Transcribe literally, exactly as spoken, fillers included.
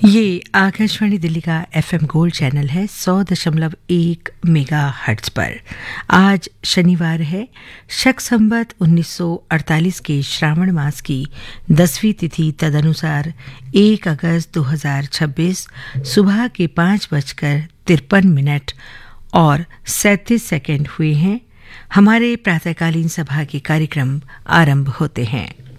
ये आकाशवाणी दिल्ली का FM gold channel है सौ दशमलव एक मेगा हर्ट्ज पर। आज शनिवार है, शक संवत उन्नीस सौ अड़तालीस के श्रावण मास की दसवीं तिथि तदनुसार एक अगस्त दो हजार छब्बीस सुबह के पाँच बजकर तिरपन मिनट और सैंतीस सेकंड हुए हैं। हमारे प्रातःकालीन सभा के कार्यक्रम आरंभ होते हैं।